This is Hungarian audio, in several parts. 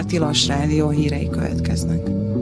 a Tilos Rádió hírei következnek.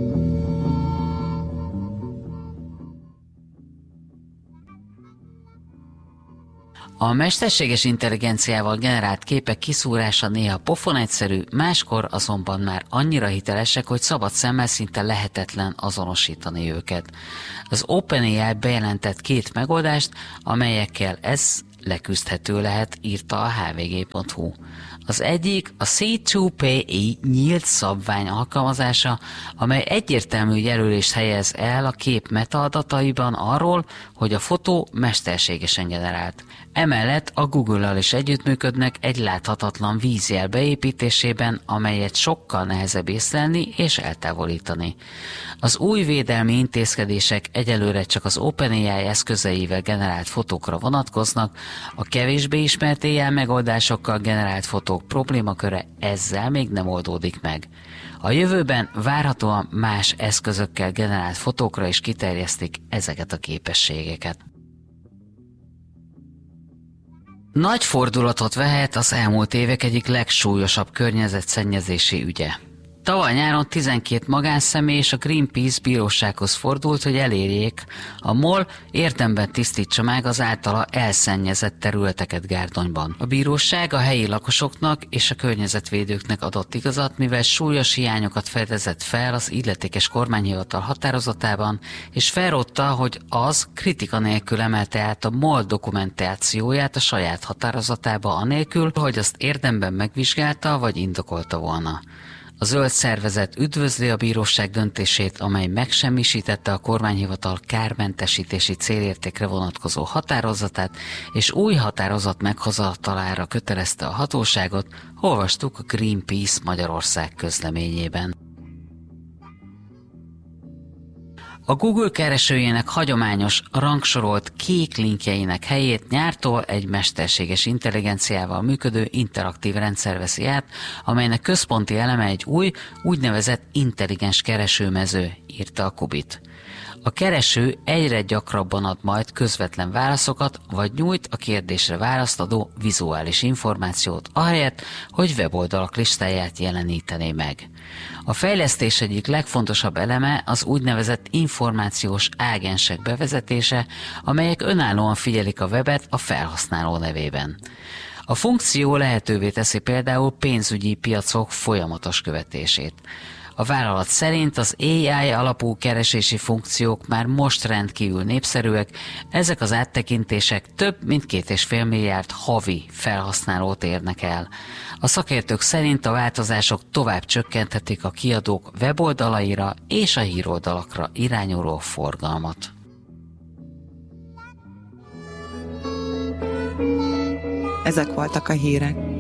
A mesterséges intelligenciával generált képek kiszúrása néha pofon egyszerű, máskor azonban már annyira hitelesek, hogy szabad szemmel szinte lehetetlen azonosítani őket. Az OpenAI bejelentett 2 megoldást, amelyekkel ez leküzdhető lehet, írta a hvg.hu. Az egyik a C2PI nyílt szabvány alkalmazása, amely egyértelmű jelölést helyez el a kép metaadataiban arról, hogy a fotó mesterségesen generált. Emellett a Google-al is együttműködnek egy láthatatlan vízjel beépítésében, amelyet sokkal nehezebb észlelni és eltávolítani. Az új védelmi intézkedések egyelőre csak az OpenAI eszközeivel generált fotókra vonatkoznak, a kevésbé ismert AI megoldásokkal generált fotók problémaköre ezzel még nem oldódik meg. A jövőben várhatóan más eszközökkel generált fotókra is kiterjesztik ezeket a képességeket. Nagy fordulatot vehet az elmúlt évek egyik legsúlyosabb környezetszennyezési ügye. Tavaly nyáron 12 magánszemély és a Greenpeace bírósághoz fordult, hogy elérjék, a MOL érdemben tisztítsa meg az általa elszennyezett területeket Gárdonyban. A bíróság a helyi lakosoknak és a környezetvédőknek adott igazat, mivel súlyos hiányokat fedezett fel az illetékes kormányhivatal határozatában, és felrótta, hogy az kritika nélkül emelte át a MOL dokumentációját a saját határozatába anélkül, hogy azt érdemben megvizsgálta vagy indokolta volna. A zöld szervezet üdvözli a bíróság döntését, amely megsemmisítette a kormányhivatal kármentesítési célértékre vonatkozó határozatát, és új határozat meghozatalára kötelezte a hatóságot, olvastuk a Greenpeace Magyarország közleményében. A Google keresőjének hagyományos, rangsorolt kék linkjeinek helyét nyártól egy mesterséges intelligenciával működő interaktív rendszer veszi át, amelynek központi eleme egy új, úgynevezett intelligens keresőmező, írta a Kubit. A kereső egyre gyakrabban ad majd közvetlen válaszokat, vagy nyújt a kérdésre választ adó vizuális információt, ahelyett, hogy weboldalak listáját jelenítené meg. A fejlesztés egyik legfontosabb eleme az úgynevezett információs ágensek bevezetése, amelyek önállóan figyelik a webet a felhasználó nevében. A funkció lehetővé teszi például pénzügyi piacok folyamatos követését. A vállalat szerint az AI alapú keresési funkciók már most rendkívül népszerűek, ezek az áttekintések több mint 2,5 milliárd havi felhasználót érnek el. A szakértők szerint a változások tovább csökkenthetik a kiadók weboldalaira és a híroldalakra irányuló forgalmat. Ezek voltak a hírek.